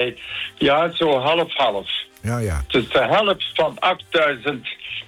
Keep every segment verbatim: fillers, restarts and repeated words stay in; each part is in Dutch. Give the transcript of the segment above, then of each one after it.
mij, ja, zo half-half. Ja, ja. Dus de helft van achtduizend,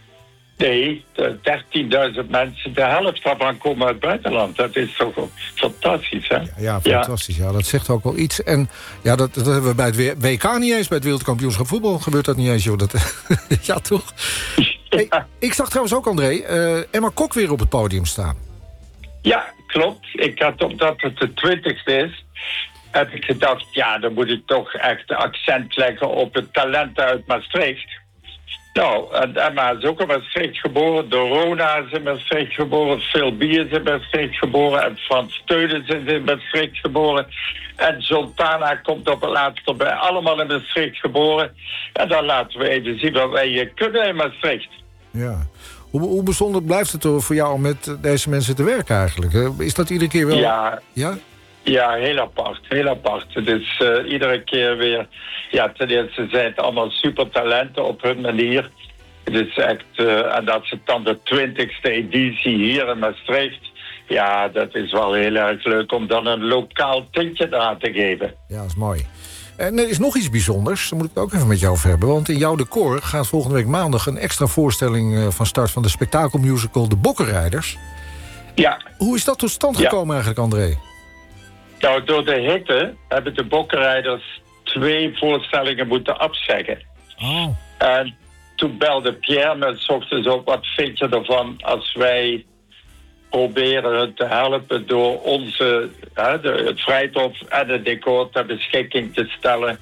nee, dertienduizend mensen, de helft daarvan komen uit het buitenland. Dat is toch fantastisch, hè? Ja, ja fantastisch. Ja. Dat zegt ook wel iets. En ja, dat, dat hebben we bij het W K niet eens. Bij het Wereldkampioenschap voetbal gebeurt dat niet eens, joh. Dat, ja, toch? Hey, ik zag trouwens ook, André, uh, Emma Kok weer op het podium staan. Ja, klopt. Ik had, omdat het de twintigste is, heb ik gedacht, ja, dan moet ik toch echt accent leggen op het talent uit Maastricht. Nou, en Emma is ook in Maastricht geboren, Dorona is in Maastricht geboren, Phil B is in Maastricht geboren en Frans Steunen is in Maastricht geboren. En Sultana komt op het laatste bij, allemaal in Maastricht geboren. En dan laten we even zien wat wij kunnen in Maastricht. Ja. Hoe, hoe bijzonder blijft het voor jou om met deze mensen te werken eigenlijk? Is dat iedere keer wel... Ja, ja? ja heel apart, heel apart. Het is uh, iedere keer weer... Ja, ten eerste zijn het allemaal supertalenten op hun manier. Het is echt... Uh, en dat is dan de twintigste editie hier in Maastricht. Ja, dat is wel heel erg leuk om dan een lokaal tintje aan te geven. Ja, dat is mooi. En er is nog iets bijzonders, daar moet ik het ook even met jou over hebben. Want in jouw decor gaat volgende week maandag een extra voorstelling van start van de spektakelmusical De Bokkenrijders. Ja. Hoe is dat tot stand gekomen ja. eigenlijk, André? Nou, door de hitte hebben de Bokkenrijders twee voorstellingen moeten afzeggen. Oh. En toen belde Pierre me 's ochtends op, wat vind je ervan als wij proberen het te helpen door onze, hè, de, het Vrijthof en het decor ter beschikking te stellen.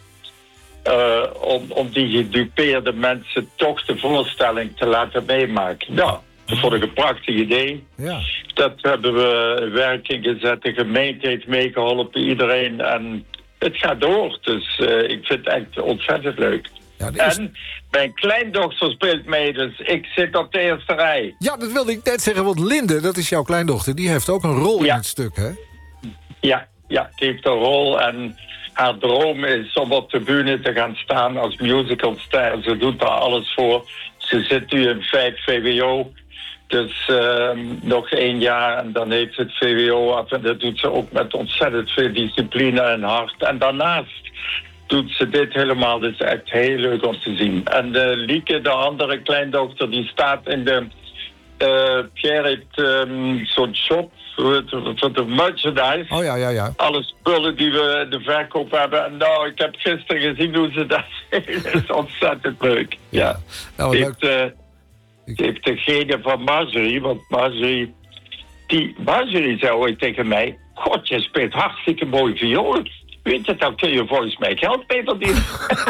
Uh, om, om die gedupeerde mensen toch de voorstelling te laten meemaken. Nou, dat vond ik een prachtig idee. Ja. Dat hebben we in werking gezet. De gemeente heeft meegeholpen, iedereen. En het gaat door. Dus uh, ik vind het echt ontzettend leuk. Ja, is... En mijn kleindochter speelt mee, dus ik zit op de eerste rij. Ja, dat wilde ik net zeggen, want Linde, dat is jouw kleindochter, die heeft ook een rol ja. in het stuk, hè? Ja, ja, die heeft een rol en haar droom is om op de bühne te gaan staan als musicalster. Ze doet daar alles voor. Ze zit nu in vijf V W O, dus uh, nog één jaar en dan heeft ze het V W O af. En dat doet ze ook met ontzettend veel discipline en hart. En daarnaast doet ze dit helemaal. Dat is echt heel leuk om te zien. En de Lieke, de andere kleindochter, die staat in de... Uh, Pierre heeft um, zo'n shop voor de merchandise. Oh ja, ja, ja. Alle spullen die we in de verkoop hebben. En nou, ik heb gisteren gezien hoe ze dat... Dat is ontzettend leuk. Ja. ja. Nou, heeft, uh, ik... heeft degene van Marjorie, want Marjorie... Die Marjorie zei ooit tegen mij... God, je speelt hartstikke mooi viool. Weet je, dan kun je volgens mij geld mee verdienen.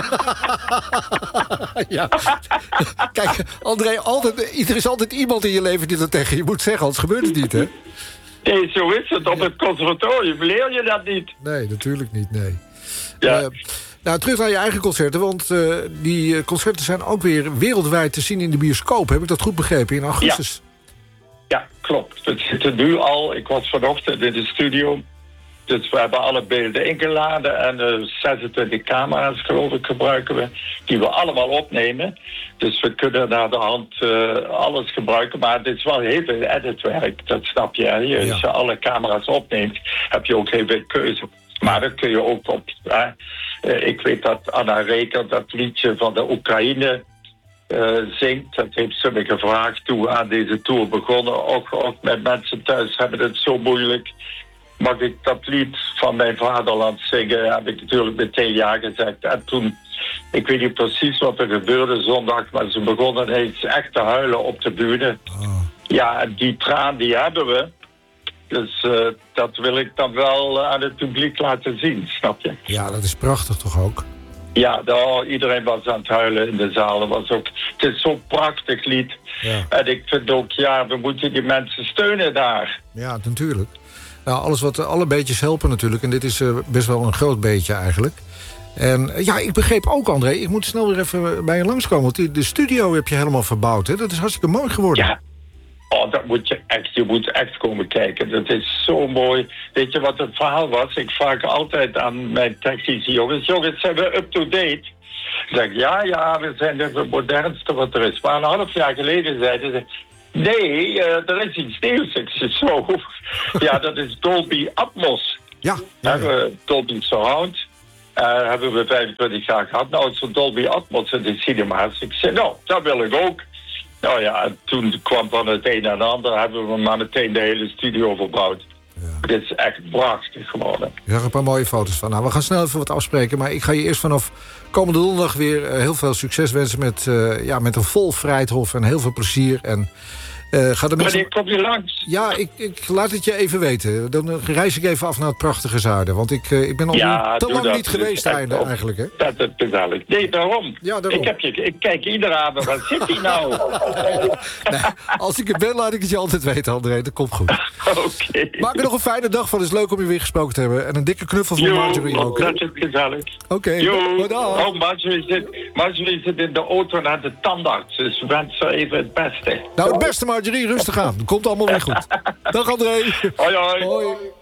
Ja. Kijk, André, altijd, er is altijd iemand in je leven die dat tegen je moet zeggen, anders gebeurt het niet, hè? Nee, zo is het. Op het conservatorium leer je dat niet. Nee, natuurlijk niet, nee. Ja. Uh, nou, terug naar je eigen concerten, want uh, die concerten zijn ook weer wereldwijd te zien in de bioscoop. Heb ik dat goed begrepen, in augustus? Ja, ja klopt. We zitten nu al, ik was vanochtend in de studio... Dus we hebben alle beelden ingeladen en uh, zesentwintig camera's, geloof ik, gebruiken we. Die we allemaal opnemen. Dus we kunnen naar de hand uh, alles gebruiken. Maar het is wel heel veel editwerk, dat snap je. Hè? Je ja. Als je alle camera's opneemt, heb je ook heel veel keuze. Maar dat kun je ook op... Hè? Uh, ik weet dat Anna Reker dat liedje van de Oekraïne... Uh, zingt. Dat heeft ze me gevraagd toen we aan deze tour begonnen. Ook, ook met mensen thuis hebben het zo moeilijk... Mag ik dat lied van mijn vaderland zingen, heb ik natuurlijk meteen ja gezegd. En toen, ik weet niet precies wat er gebeurde zondag, maar ze begonnen ineens echt te huilen op de bühne. Oh. Ja, en die traan die hebben we. Dus uh, dat wil ik dan wel aan het publiek laten zien, snap je? Ja, dat is prachtig toch ook? Ja, nou, iedereen was aan het huilen in de zaal. Het, was ook, het is zo'n prachtig lied. Ja. En ik vind ook, ja, we moeten die mensen steunen daar. Ja, natuurlijk. Nou, alles wat, alle beetjes helpen natuurlijk. En dit is uh, best wel een groot beetje eigenlijk. En uh, ja, ik begreep ook, André, ik moet snel weer even bij je langskomen. Want die, de studio heb je helemaal verbouwd, hè? Dat is hartstikke mooi geworden. Ja. Oh, dat moet je echt, je moet echt komen kijken. Dat is zo mooi. Weet je wat het verhaal was? Ik vraag altijd aan mijn technische jongens... Jongens, zijn we up-to-date? Ik zeg, ja, ja, we zijn het modernste wat er is. Maar een half jaar geleden zeiden ze... Nee, uh, er is iets nieuws. Ik zeg zo. Ja, dat is Dolby Atmos. Ja. ja, ja. Uh, Dolby Surround. Uh, hebben we vijfentwintig jaar gehad. Nou, zo'n Dolby Atmos in de cinema's. Ik zei, nou, dat wil ik ook. Nou ja, en toen kwam van het een en het ander. Hebben we maar meteen de hele studio verbouwd. Ja. Dit is echt prachtig geworden. Je zag een paar mooie foto's van. Nou, we gaan snel even wat afspreken. Maar ik ga je eerst vanaf komende donderdag weer uh, heel veel succes wensen... met, uh, ja, met een vol Vrijthof en heel veel plezier. En, uh, ga de mensen... Wanneer kom je langs? Ja, ik, ik laat het je even weten. Dan reis ik even af naar het prachtige zuiden. Want ik, uh, ik ben al ja, te lang dat. niet geweest einde, eigenlijk. Hè? Dat is gezellig. Nee, daarom. Ja, daarom. Ik, heb je, ik kijk iedere avond, waar zit hij nou? Nee, als ik het ben, laat ik het je altijd weten, André. Dat komt goed. Oké. Okay. Maak er nog een fijne dag van. Het is leuk om je weer gesproken te hebben. En een dikke knuffel van Marjorie ook. Dat is gezellig. Oké. Okay. Oh, Marjorie zit, Marjorie zit in de auto naar de tandarts. Dus wens ze even het beste. Nou, het beste, Marjorie. Rustig aan. Het komt allemaal weer goed. Dag, André. Hoi, hoi. Hoi.